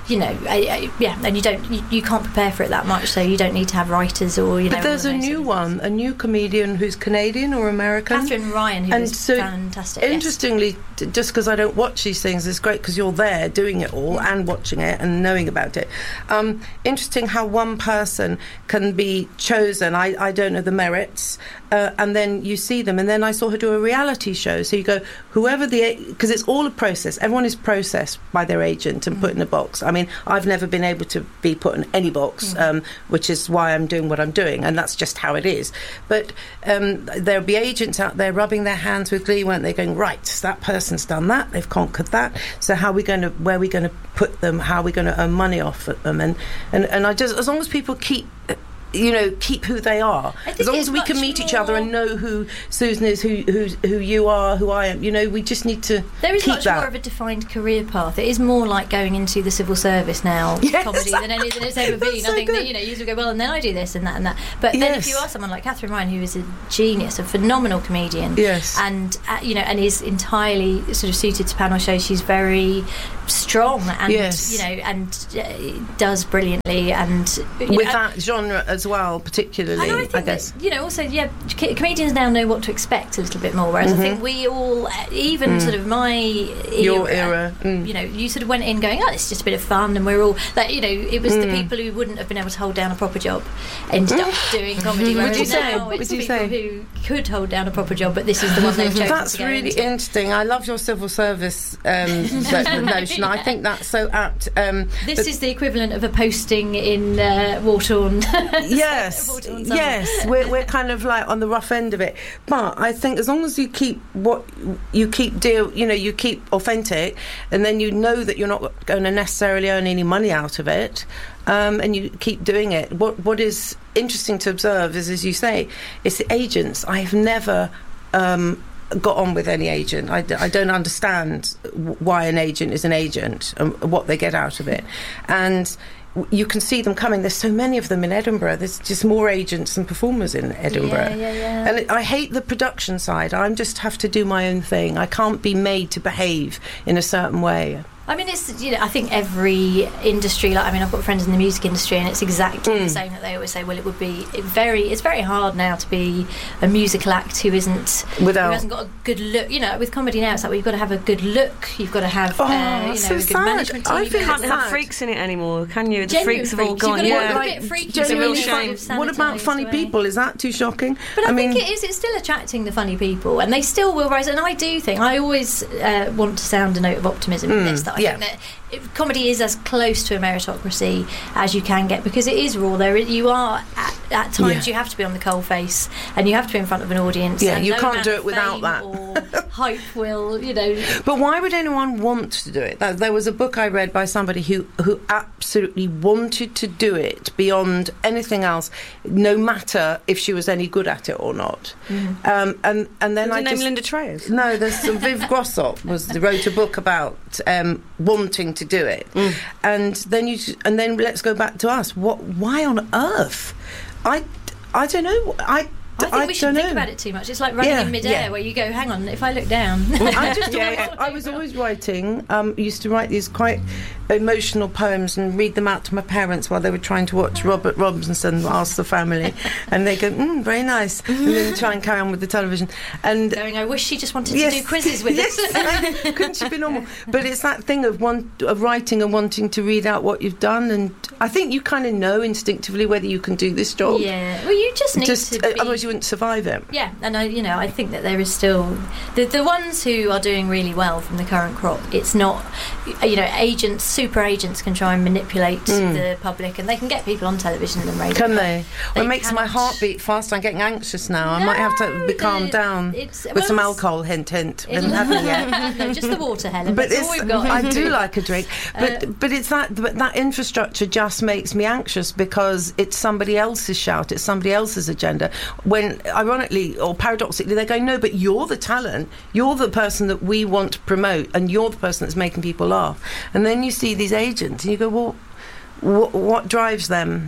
[SPEAKER 2] you know, I, I, yeah, and you don't, you, you can't prepare for it that much, so you don't need to have writers or you know.
[SPEAKER 1] But there's a new
[SPEAKER 2] things.
[SPEAKER 1] one, a new comedian who's Canadian or American,
[SPEAKER 2] Katherine Ryan, who
[SPEAKER 1] and
[SPEAKER 2] is
[SPEAKER 1] so
[SPEAKER 2] fantastic.
[SPEAKER 1] Interestingly,
[SPEAKER 2] yes.
[SPEAKER 1] t- just because I don't watch these things, it's great because you're there doing it all and watching it and knowing about it. Um, interesting how one person can be chosen. I, I don't know the merits, uh, and then you see them, and then I saw her do a reality show. So you go, whoever the, because it's all a process. Everyone is processed by their agent and mm. put in a box. I mean, I've never been able to be put in any box, mm. um, which is why I'm doing what I'm doing, and that's just how it is. But um, there'll be agents out there rubbing their hands with glee, weren't they, going, right, that person's done that, they've conquered that, so how are we going to, where are we going to put them, how are we going to earn money off of them? And, and, and I just, as long as people keep... you know, keep who they are. As long as we can meet each other and know who Susan is, who who who you are, who I am. You know, we just need to.
[SPEAKER 2] There is
[SPEAKER 1] keep
[SPEAKER 2] much
[SPEAKER 1] that.
[SPEAKER 2] more of a defined career path. It is more like going into the civil service now, yes. comedy than any than it's ever been.
[SPEAKER 1] So
[SPEAKER 2] I think
[SPEAKER 1] good.
[SPEAKER 2] that, you know, you used to go, well, and then I do this and that and that. But then
[SPEAKER 1] yes.
[SPEAKER 2] if you are someone like Katherine Ryan, who is a genius, a phenomenal comedian,
[SPEAKER 1] yes,
[SPEAKER 2] and uh, you know, and is entirely sort of suited to panel shows. She's very strong and
[SPEAKER 1] yes.
[SPEAKER 2] you know, and uh, does brilliantly, and you
[SPEAKER 1] with
[SPEAKER 2] know,
[SPEAKER 1] that genre as well, particularly.
[SPEAKER 2] And I, think
[SPEAKER 1] I guess.
[SPEAKER 2] That, you know, also, yeah, c- comedians now know what to expect a little bit more, whereas mm-hmm. I think we all, even mm. sort of my era,
[SPEAKER 1] your era, mm.
[SPEAKER 2] you know, you sort of went in going, oh, it's just a bit of fun, and we're all, like, you know, it was
[SPEAKER 1] mm.
[SPEAKER 2] the people who wouldn't have been able to hold down a proper job ended up doing comedy, whereas
[SPEAKER 1] Would you
[SPEAKER 2] now
[SPEAKER 1] say?
[SPEAKER 2] it's
[SPEAKER 1] Would you
[SPEAKER 2] people
[SPEAKER 1] say?
[SPEAKER 2] who could hold down a proper job, but this is the one they've chosen
[SPEAKER 1] That's
[SPEAKER 2] to go
[SPEAKER 1] really
[SPEAKER 2] into.
[SPEAKER 1] interesting. I love your civil service um, notion.
[SPEAKER 2] Yeah.
[SPEAKER 1] I think that's so apt. Um,
[SPEAKER 2] this is the equivalent of a posting in uh, Waterton.
[SPEAKER 1] Yes,
[SPEAKER 2] Waterton
[SPEAKER 1] yes. We're, we're kind of like on the rough end of it, but I think as long as you keep what you keep deal, you know, you keep authentic, and then you know that you're not going to necessarily earn any money out of it, um, and you keep doing it. What what is interesting to observe is, as you say, it's the agents. I've never. Um, got on with any agent. I, d- I don't understand w- why an agent is an agent and what they get out of it. And w- you can see them coming. There's so many of them in Edinburgh. There's just more agents than performers in Edinburgh.
[SPEAKER 2] Yeah, yeah, yeah.
[SPEAKER 1] And it, I hate the production side. I just have to do my own thing. I can't be made to behave in a certain way.
[SPEAKER 2] I mean, it's, you know, I think every industry, like, I mean, I've got friends in the music industry, and it's exactly
[SPEAKER 1] Mm.
[SPEAKER 2] the same that they always say, well, it would be very, it's very hard now to be a musical act who isn't,
[SPEAKER 1] Without-
[SPEAKER 2] who hasn't got a good look. You know, with comedy now, it's like, well, you've got to have a good look, you've got to have,
[SPEAKER 1] Oh,
[SPEAKER 2] uh, you know,
[SPEAKER 1] so
[SPEAKER 2] a good
[SPEAKER 1] sad.
[SPEAKER 2] management team.
[SPEAKER 1] I
[SPEAKER 2] you've
[SPEAKER 1] feel
[SPEAKER 3] You
[SPEAKER 2] got
[SPEAKER 3] can't
[SPEAKER 2] to
[SPEAKER 1] sad.
[SPEAKER 3] have freaks in it anymore, can you? The
[SPEAKER 2] Genuine
[SPEAKER 3] freaks have all
[SPEAKER 2] freaks.
[SPEAKER 3] gone.
[SPEAKER 2] You've got to
[SPEAKER 3] Yeah,
[SPEAKER 2] look a
[SPEAKER 1] like,
[SPEAKER 2] bit freaky,
[SPEAKER 1] genuinely
[SPEAKER 3] it's a real
[SPEAKER 1] fun-
[SPEAKER 3] shame.
[SPEAKER 1] What about
[SPEAKER 2] sanitised
[SPEAKER 1] funny
[SPEAKER 2] away.
[SPEAKER 1] people? Is that too shocking?
[SPEAKER 2] But I,
[SPEAKER 1] I mean,
[SPEAKER 2] think it is. It's still attracting the funny people, and they still will rise. And I do think I always uh, want to sound a note of optimism in
[SPEAKER 1] Mm,
[SPEAKER 2] this. That I
[SPEAKER 1] yeah.
[SPEAKER 2] think that it, comedy is as close to a meritocracy as you can get, because it is raw. There, you are at, at times
[SPEAKER 1] Yeah.
[SPEAKER 2] you have to be on the coalface, and you have to be in front of an audience.
[SPEAKER 1] Yeah,
[SPEAKER 2] and
[SPEAKER 1] you
[SPEAKER 2] no
[SPEAKER 1] can't
[SPEAKER 2] amount
[SPEAKER 1] do
[SPEAKER 2] of
[SPEAKER 1] it without
[SPEAKER 2] fame
[SPEAKER 1] that.
[SPEAKER 2] Or hype will, you know.
[SPEAKER 1] But why would anyone want to do it? That, there was a book I read by somebody who, who absolutely wanted to do it beyond anything else, no matter if she was any good at it or not.
[SPEAKER 2] Mm.
[SPEAKER 1] Um, and and then
[SPEAKER 3] Was
[SPEAKER 1] I
[SPEAKER 3] her name
[SPEAKER 1] just
[SPEAKER 3] Linda Treyas?
[SPEAKER 1] no, there's some Viv Grossop was wrote a book about um, wanting to do it,
[SPEAKER 3] Mm.
[SPEAKER 1] and then you and then let's go back to us. What? Why on earth? I I don't know. I.
[SPEAKER 2] I think
[SPEAKER 1] I
[SPEAKER 2] we should
[SPEAKER 1] don't
[SPEAKER 2] think
[SPEAKER 1] know.
[SPEAKER 2] about it too much. It's like running
[SPEAKER 1] Yeah,
[SPEAKER 2] in midair,
[SPEAKER 1] yeah.
[SPEAKER 2] where you go, hang on, if I look down.
[SPEAKER 1] I just
[SPEAKER 3] Yeah,
[SPEAKER 1] always,
[SPEAKER 3] yeah.
[SPEAKER 1] I was always writing. Um, used to write these quite emotional poems and read them out to my parents while they were trying to watch Robert Robinson, Ask the Family, and they go, mm, very nice, and then try and carry on with the television. And
[SPEAKER 2] Going, I wish she just wanted
[SPEAKER 1] yes,
[SPEAKER 2] to do quizzes with
[SPEAKER 1] yes,
[SPEAKER 2] us.
[SPEAKER 1] couldn't she be normal? But it's that thing of one of writing and wanting to read out what you've done, and I think you kind of know instinctively whether you can do this job.
[SPEAKER 2] Yeah, well, you just need
[SPEAKER 1] Just
[SPEAKER 2] to.
[SPEAKER 1] uh,
[SPEAKER 2] Be,
[SPEAKER 1] otherwise, you wouldn't survive it.
[SPEAKER 2] Yeah, and I, you know, I think that there is still the the ones who are doing really well from the current crop. It's not, you know, agents, super agents can try and manipulate
[SPEAKER 1] Mm.
[SPEAKER 2] the public, and they can get people on television and radio.
[SPEAKER 1] Can they? Well,
[SPEAKER 2] They
[SPEAKER 1] it makes my
[SPEAKER 2] cannot-
[SPEAKER 1] heart beat fast. I'm getting anxious now. I might have to be
[SPEAKER 2] No,
[SPEAKER 1] calmed
[SPEAKER 2] the-
[SPEAKER 1] down
[SPEAKER 2] it's-
[SPEAKER 1] with
[SPEAKER 2] well,
[SPEAKER 1] some
[SPEAKER 2] it's-
[SPEAKER 1] alcohol. Hint, hint.
[SPEAKER 2] It-
[SPEAKER 1] Haven't had any yet.
[SPEAKER 2] no, just the water, Helen.
[SPEAKER 1] But
[SPEAKER 2] That's
[SPEAKER 1] it's,
[SPEAKER 2] all we've got.
[SPEAKER 1] I do like a drink, but
[SPEAKER 2] Uh,
[SPEAKER 1] but it's that but that infrastructure just makes me anxious because it's somebody else's shout, it's somebody else's agenda. When ironically or paradoxically, they're going, no, but you're the talent, you're the person that we want to promote, and you're the person that's making people laugh. And then you see these agents, and you go, well, wh- what drives them?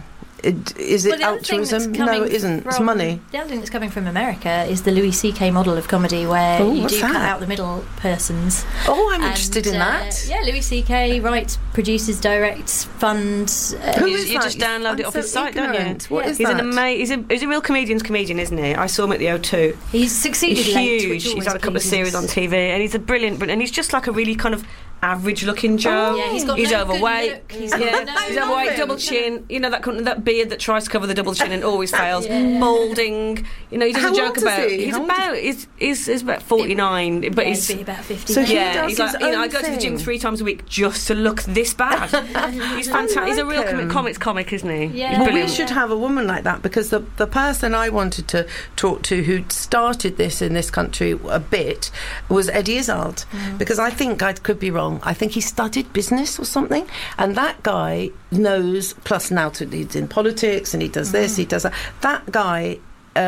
[SPEAKER 1] it, is it
[SPEAKER 2] Well, the other thing that's
[SPEAKER 1] altruism? No,
[SPEAKER 2] coming
[SPEAKER 1] it isn't. It's
[SPEAKER 2] from-
[SPEAKER 1] money.
[SPEAKER 2] The other thing that's coming from America is the Louis C K model of comedy, where
[SPEAKER 1] Oh,
[SPEAKER 2] you
[SPEAKER 1] what's
[SPEAKER 2] do cut
[SPEAKER 1] that?
[SPEAKER 2] out the middle persons.
[SPEAKER 1] Oh, I'm
[SPEAKER 2] And,
[SPEAKER 1] interested in
[SPEAKER 2] uh,
[SPEAKER 1] that.
[SPEAKER 2] Yeah, Louis C K writes, produces, directs, funds. Uh,
[SPEAKER 1] Who
[SPEAKER 3] you
[SPEAKER 1] is
[SPEAKER 3] you
[SPEAKER 1] that?
[SPEAKER 3] just download
[SPEAKER 1] I'm
[SPEAKER 3] it off
[SPEAKER 1] so
[SPEAKER 3] his site, don't
[SPEAKER 1] ignorant.
[SPEAKER 3] you?
[SPEAKER 1] What
[SPEAKER 2] Yeah.
[SPEAKER 1] is
[SPEAKER 3] He's
[SPEAKER 1] that?
[SPEAKER 3] an ama- he's, a, he's a real comedian's comedian, isn't he? I saw him at the O two.
[SPEAKER 2] he's succeeded
[SPEAKER 3] He's
[SPEAKER 2] late,
[SPEAKER 3] huge.
[SPEAKER 2] which
[SPEAKER 3] He's
[SPEAKER 2] always
[SPEAKER 3] had a couple of
[SPEAKER 2] pleases
[SPEAKER 3] series
[SPEAKER 2] us.
[SPEAKER 3] on T V, and he's a brilliant, and he's just like a really kind of average-looking Joe.
[SPEAKER 2] Oh, yeah, he's got
[SPEAKER 3] he's
[SPEAKER 2] no good
[SPEAKER 3] overweight.
[SPEAKER 2] look, he's got
[SPEAKER 3] yeah,
[SPEAKER 2] no-
[SPEAKER 3] he's
[SPEAKER 2] I love
[SPEAKER 3] overweight,
[SPEAKER 1] him.
[SPEAKER 3] double chin. You know that kind of- that beard that tries to cover the double chin and always fails.
[SPEAKER 2] Yeah.
[SPEAKER 3] Balding. You know, he does
[SPEAKER 1] How
[SPEAKER 3] a joke
[SPEAKER 1] old is
[SPEAKER 3] about.
[SPEAKER 1] he?
[SPEAKER 3] He's
[SPEAKER 1] How old
[SPEAKER 3] about. He's, he's he's about forty-nine, but
[SPEAKER 2] Yeah,
[SPEAKER 3] he's.
[SPEAKER 2] he'd be about fifty.
[SPEAKER 1] So
[SPEAKER 2] now.
[SPEAKER 1] he
[SPEAKER 3] Yeah,
[SPEAKER 1] does
[SPEAKER 3] he's like,
[SPEAKER 1] his
[SPEAKER 3] you know, I
[SPEAKER 1] own
[SPEAKER 3] go to the gym
[SPEAKER 1] thing.
[SPEAKER 3] three times a week just to look this bad. He's fantastic. He's a real
[SPEAKER 1] like
[SPEAKER 3] com-
[SPEAKER 1] him.
[SPEAKER 3] comics comic, isn't he?
[SPEAKER 2] Yeah.
[SPEAKER 3] He's
[SPEAKER 1] Well, we
[SPEAKER 3] brilliant.
[SPEAKER 1] should have a woman like that, because the the person I wanted to talk to who started this in this country a bit was Eddie Izzard,
[SPEAKER 2] Mm.
[SPEAKER 1] because I think I could be wrong. I think he studied business or something, and that guy knows. Plus now to, he's in politics and he does this,
[SPEAKER 2] Mm.
[SPEAKER 1] he does that. That guy.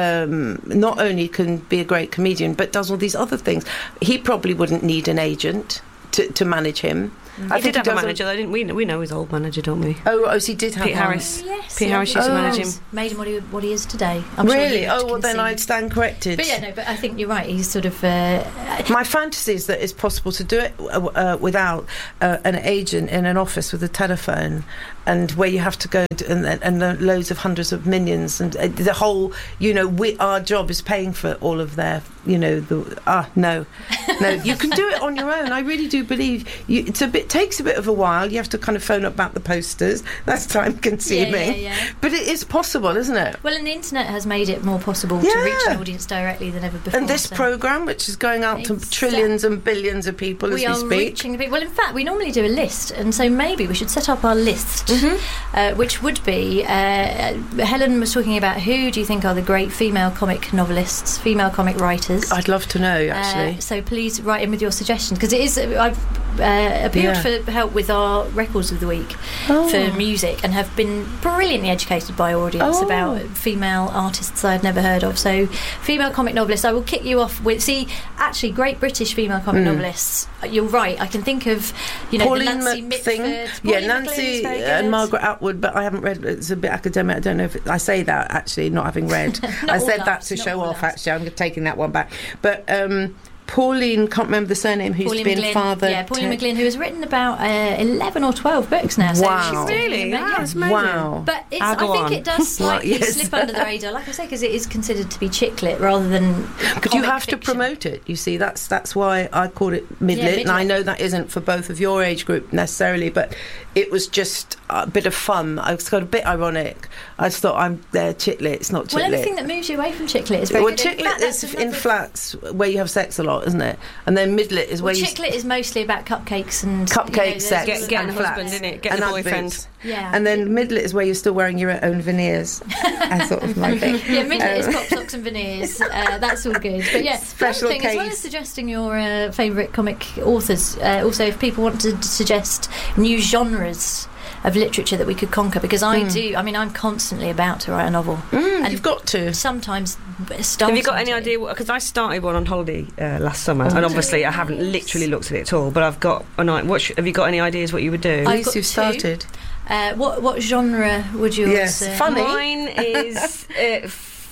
[SPEAKER 1] Um, not only can be a great comedian, but does all these other things. He probably wouldn't need an agent to, to manage him. I
[SPEAKER 3] He
[SPEAKER 1] think
[SPEAKER 3] did have a
[SPEAKER 1] does
[SPEAKER 3] manager, though, didn't we? We know his old manager, don't we?
[SPEAKER 1] Oh, oh, so he did have
[SPEAKER 3] Pete
[SPEAKER 1] one.
[SPEAKER 3] Harris.
[SPEAKER 2] Yes,
[SPEAKER 3] Pete
[SPEAKER 2] yeah,
[SPEAKER 3] Harris
[SPEAKER 2] he
[SPEAKER 3] used to
[SPEAKER 1] Oh.
[SPEAKER 3] manage him.
[SPEAKER 2] has made him what he, what he is today. I'm sure
[SPEAKER 1] Really?
[SPEAKER 2] he'd
[SPEAKER 1] Oh, well, then
[SPEAKER 2] concede.
[SPEAKER 1] I'd stand corrected.
[SPEAKER 2] But yeah, no, but I think you're right. He's sort of. Uh,
[SPEAKER 1] My fantasy is that it's possible to do it uh, uh, without uh, an agent in an office with a telephone, and where you have to go to, and, and uh, loads of hundreds of millions, and uh, the whole, you know, we, our job is paying for all of their, you know, the ah no, no, you can do it on your own. I really do believe you. It's a bit takes a bit of a while. You have to kind of phone up about the posters. That's time consuming,
[SPEAKER 2] Yeah, yeah, yeah.
[SPEAKER 1] but it is possible, isn't it?
[SPEAKER 2] well, and the internet has made it more possible to
[SPEAKER 1] Yeah.
[SPEAKER 2] reach an audience directly than ever before.
[SPEAKER 1] And this
[SPEAKER 2] so
[SPEAKER 1] program, which is going out to
[SPEAKER 2] Exact-
[SPEAKER 1] trillions and billions of people
[SPEAKER 2] we
[SPEAKER 1] as
[SPEAKER 2] are
[SPEAKER 1] we speak.
[SPEAKER 2] reaching the people. Well, in fact, we normally do a list, and so maybe we should set up our list,
[SPEAKER 1] Mm-hmm.
[SPEAKER 2] uh, which would be uh, Helen was talking about who do you think are the great female comic novelists, female comic writers.
[SPEAKER 1] I'd love to know,
[SPEAKER 2] Uh,
[SPEAKER 1] actually.
[SPEAKER 2] so please write in with your suggestions, because it is. I've uh, appealed
[SPEAKER 1] Yeah.
[SPEAKER 2] for help with our records of the week
[SPEAKER 1] Oh.
[SPEAKER 2] for music, and have been brilliantly educated by our audience
[SPEAKER 1] Oh.
[SPEAKER 2] about female artists I'd never heard of. So female comic novelists, I will kick you off with. See, actually, great British female comic
[SPEAKER 1] Mm.
[SPEAKER 2] novelists. You're right. I can think of you know the
[SPEAKER 1] Pauline
[SPEAKER 2] Nancy
[SPEAKER 1] McThing,
[SPEAKER 2] Mitford.
[SPEAKER 1] yeah,
[SPEAKER 2] Pauline
[SPEAKER 1] Nancy
[SPEAKER 2] McLean is very
[SPEAKER 1] and
[SPEAKER 2] good.
[SPEAKER 1] Margaret Atwood, but I haven't read. It's a bit academic. I don't know if it, I say that actually, not having read.
[SPEAKER 2] Not
[SPEAKER 1] I
[SPEAKER 2] all
[SPEAKER 1] said that
[SPEAKER 2] loves,
[SPEAKER 1] to
[SPEAKER 2] not
[SPEAKER 1] show
[SPEAKER 2] all
[SPEAKER 1] off.
[SPEAKER 2] loves.
[SPEAKER 1] Actually, I'm taking that one back. But um, Pauline, can't remember the surname, who's
[SPEAKER 2] Pauline
[SPEAKER 1] been
[SPEAKER 2] McLean,
[SPEAKER 1] fathered.
[SPEAKER 2] yeah, Pauline
[SPEAKER 1] to-
[SPEAKER 2] McLean, who has written about uh, eleven or twelve books now. So
[SPEAKER 1] Wow.
[SPEAKER 2] she's doing
[SPEAKER 3] Really?
[SPEAKER 2] ama- yeah.
[SPEAKER 3] That's amazing.
[SPEAKER 1] Wow.
[SPEAKER 2] But it's,
[SPEAKER 3] Ah,
[SPEAKER 2] I
[SPEAKER 3] go
[SPEAKER 2] think
[SPEAKER 3] on.
[SPEAKER 2] it does slightly
[SPEAKER 1] Well, yes.
[SPEAKER 2] slip under the radar, like I say, because it is considered to be chick lit rather than.
[SPEAKER 1] But you
[SPEAKER 2] comic
[SPEAKER 1] have to
[SPEAKER 2] fiction.
[SPEAKER 1] promote it. You see, that's that's why I called it midlit, and I
[SPEAKER 2] midlit.
[SPEAKER 1] know that isn't for both of your age group necessarily, but it was just a bit of fun. I was got a bit ironic. I just thought I'm there chick lit. It's not chick
[SPEAKER 2] Well,
[SPEAKER 1] lit.
[SPEAKER 2] anything that moves you away from chick lit is very
[SPEAKER 1] Well,
[SPEAKER 2] good.
[SPEAKER 1] chick
[SPEAKER 2] In fact,
[SPEAKER 1] lit is
[SPEAKER 2] that's
[SPEAKER 1] in
[SPEAKER 2] another-
[SPEAKER 1] flats where you have sex a lot, isn't it? And then midlit is
[SPEAKER 2] Well,
[SPEAKER 1] where you
[SPEAKER 2] chick lit is mostly about cupcakes and
[SPEAKER 1] cupcake
[SPEAKER 2] you know, there's
[SPEAKER 1] sex,
[SPEAKER 2] all
[SPEAKER 3] Get-
[SPEAKER 2] of
[SPEAKER 3] getting
[SPEAKER 2] that.
[SPEAKER 3] a husband, innit? Get
[SPEAKER 1] and
[SPEAKER 3] the
[SPEAKER 1] ad
[SPEAKER 3] boyfriend.
[SPEAKER 1] boots.
[SPEAKER 2] Yeah.
[SPEAKER 1] And then midlit is where you're still wearing your own veneers. That's sort of my thing.
[SPEAKER 2] Yeah, midlit is
[SPEAKER 1] Um,
[SPEAKER 2] pop socks and veneers. Uh, that's all good. But yeah,
[SPEAKER 1] Special
[SPEAKER 2] the other thing, as well
[SPEAKER 1] case.
[SPEAKER 2] as suggesting your uh, favourite comic authors, uh, also if people want to suggest new genres of literature that we could conquer, because I
[SPEAKER 1] Mm.
[SPEAKER 2] do. I mean, I'm constantly about to write a novel.
[SPEAKER 1] Mm,
[SPEAKER 2] And
[SPEAKER 1] you've got to.
[SPEAKER 2] Sometimes
[SPEAKER 3] Have
[SPEAKER 2] starting
[SPEAKER 3] you got any
[SPEAKER 2] to.
[SPEAKER 3] idea? Because I started one on holiday uh, last summer,
[SPEAKER 1] Oh,
[SPEAKER 3] and obviously I haven't
[SPEAKER 2] nice.
[SPEAKER 3] literally looked at it at all. But I've got an idea. What sh- have you got any ideas what you would do?
[SPEAKER 2] I've
[SPEAKER 1] Please,
[SPEAKER 2] got
[SPEAKER 1] you've
[SPEAKER 2] two.
[SPEAKER 1] started.
[SPEAKER 2] Uh, what what genre would yours?
[SPEAKER 1] Yes,
[SPEAKER 2] uh,
[SPEAKER 1] funny.
[SPEAKER 3] Mine is uh,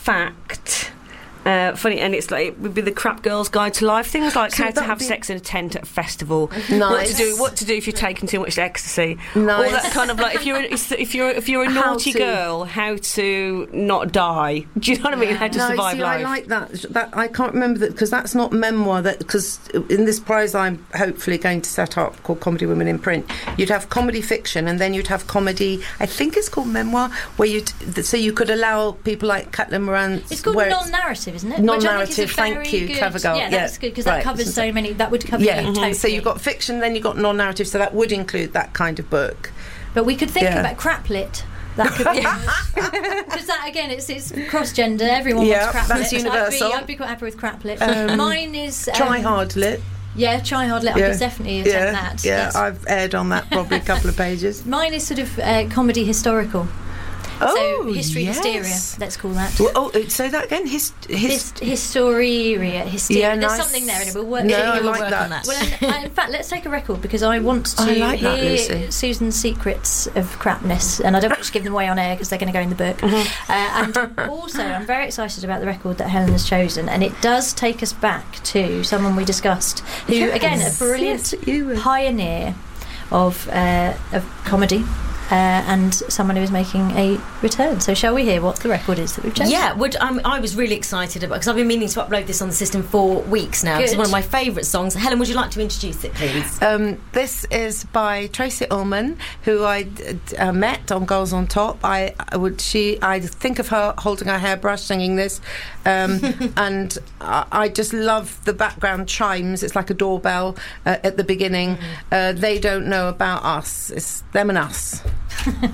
[SPEAKER 3] fact. Uh, funny, and it's like it would be the Crap Girl's Guide to Life. Things like
[SPEAKER 1] So
[SPEAKER 3] how to
[SPEAKER 1] that'd
[SPEAKER 3] have
[SPEAKER 1] be-
[SPEAKER 3] sex in a tent at a festival, what
[SPEAKER 1] Nice.
[SPEAKER 3] to do, what to do if you're taking too much ecstasy,
[SPEAKER 1] Nice.
[SPEAKER 3] all that kind of like if you're if you're if you're a
[SPEAKER 1] How
[SPEAKER 3] naughty
[SPEAKER 1] to-
[SPEAKER 3] girl, how to not die. Do you know what I mean? How to
[SPEAKER 1] No,
[SPEAKER 3] survive
[SPEAKER 1] see,
[SPEAKER 3] life.
[SPEAKER 1] I like that. That I can't remember that because that's not memoir. That because in this prize I'm hopefully going to set up called Comedy Women in Print, you'd have comedy fiction and then you'd have comedy. I think it's called memoir, where you so you could allow people like Caitlin Moran.
[SPEAKER 2] It's called
[SPEAKER 1] where
[SPEAKER 2] non-narrative, isn't it?
[SPEAKER 1] Non-narrative,
[SPEAKER 2] Which I think is a
[SPEAKER 1] thank
[SPEAKER 2] very
[SPEAKER 1] you,
[SPEAKER 2] good-
[SPEAKER 1] clever girl.
[SPEAKER 2] Yeah, that's
[SPEAKER 1] Yeah,
[SPEAKER 2] good because
[SPEAKER 1] right,
[SPEAKER 2] that covers
[SPEAKER 1] isn't
[SPEAKER 2] so
[SPEAKER 1] it?
[SPEAKER 2] many. That would cover
[SPEAKER 1] Yeah,
[SPEAKER 2] you totally.
[SPEAKER 1] so you've got fiction, then you've got non-narrative. So that would include that kind of book.
[SPEAKER 2] But we could think
[SPEAKER 1] Yeah.
[SPEAKER 2] about craplit. That could be because that again, it's it's cross gender. Everyone
[SPEAKER 1] Yeah,
[SPEAKER 2] wants craplit.
[SPEAKER 1] that's
[SPEAKER 2] so
[SPEAKER 1] universal.
[SPEAKER 2] I'd be, I'd be quite happy with craplit.
[SPEAKER 1] Um,
[SPEAKER 2] Mine is um,
[SPEAKER 1] Try hard lit.
[SPEAKER 2] Yeah, try hard lit. I
[SPEAKER 1] Yeah.
[SPEAKER 2] could definitely attempt
[SPEAKER 1] Yeah,
[SPEAKER 2] that.
[SPEAKER 1] yeah.
[SPEAKER 2] That's-
[SPEAKER 1] I've aired on that probably a couple of pages.
[SPEAKER 2] Mine is sort of uh, comedy historical.
[SPEAKER 1] Oh,
[SPEAKER 2] so history
[SPEAKER 1] yes.
[SPEAKER 2] hysteria, let's call that.
[SPEAKER 1] Well, oh, say that again. His, his,
[SPEAKER 2] Hist- Historia, hysteria.
[SPEAKER 1] Yeah,
[SPEAKER 2] There's
[SPEAKER 1] nice.
[SPEAKER 2] something there, and we'll work.
[SPEAKER 1] No,
[SPEAKER 2] it-
[SPEAKER 1] I
[SPEAKER 2] we'll
[SPEAKER 1] like
[SPEAKER 2] work
[SPEAKER 1] that.
[SPEAKER 2] on that. Well, in, in fact, let's take a record because I want to
[SPEAKER 1] I like that,
[SPEAKER 2] hear
[SPEAKER 1] Lucy.
[SPEAKER 2] Susan's secrets of crapness, and I don't want to give them away on air because they're going to go in the book.
[SPEAKER 1] Mm-hmm.
[SPEAKER 2] Uh, and also, I'm very excited about the record that Helen has chosen, and it does take us back to someone we discussed, who
[SPEAKER 1] Yes,
[SPEAKER 2] again a brilliant
[SPEAKER 1] yes, you were.
[SPEAKER 2] pioneer of uh, of comedy. Uh, and someone who is making a return. So shall we hear what the record is that we've chosen?
[SPEAKER 4] Yeah, which um, I was really excited about because I've been meaning to upload this on the system for weeks now. It's
[SPEAKER 2] Good.
[SPEAKER 4] one of my favourite songs. Helen, would you like to introduce it, please?
[SPEAKER 1] Um, this is by Tracy Ullman, who I uh, met on Girls on Top. I, I would she I think of her holding her hairbrush, singing this, um, and I, I just love the background chimes. It's like a doorbell uh, at the beginning. Mm-hmm. Uh, they don't know about us. It's them and us.